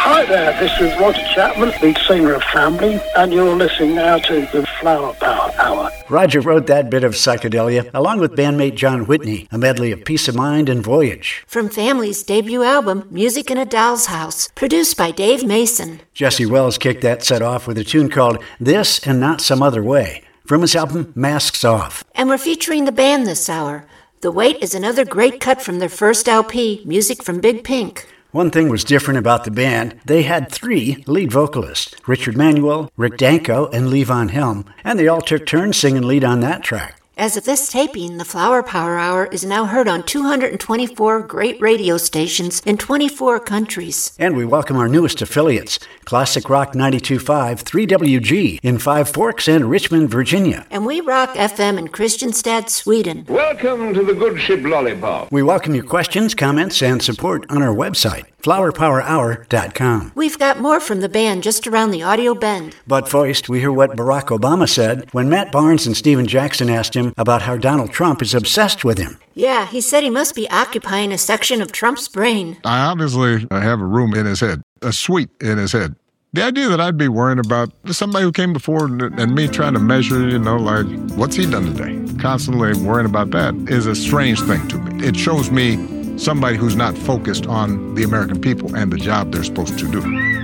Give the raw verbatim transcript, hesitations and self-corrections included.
Hi there, this is Roger Chapman, lead singer of Family, and you're listening now to the Flower Power Hour. Roger wrote that bit of psychedelia along with bandmate John Whitney, a medley of Peace of Mind and Voyage. From Family's debut album, Music in a Doll's House, produced by Dave Mason. Jesse Wells kicked that set off with a tune called This and Not Some Other Way, from his album Masks Off. And we're featuring the band this hour. The Wait is another great cut from their first L P, Music from Big Pink. One thing was different about the band. They had three lead vocalists, Richard Manuel, Rick Danko, and Lee Von Helm, and they all took turns singing lead on that track. As of this taping, the Flower Power Hour is now heard on two hundred twenty-four great radio stations in twenty-four countries. And we welcome our newest affiliates, Classic Rock ninety-two point five, three W G in Five Forks and Richmond, Virginia. And we rock F M in Kristianstad, Sweden. Welcome to the Good Ship Lollipop. We welcome your questions, comments, and support on our website, flower power hour dot com. We've got more from the band just around the audio bend. But first, we hear what Barack Obama said when Matt Barnes and Stephen Jackson asked him about how Donald Trump is obsessed with him. Yeah, he said he must be occupying a section of Trump's brain. I obviously have a room in his head, a suite in his head. The idea that I'd be worrying about somebody who came before and, and me trying to measure, you know, like, what's he done today? Constantly worrying about that is a strange thing to me. It shows me somebody who's not focused on the American people and the job they're supposed to do.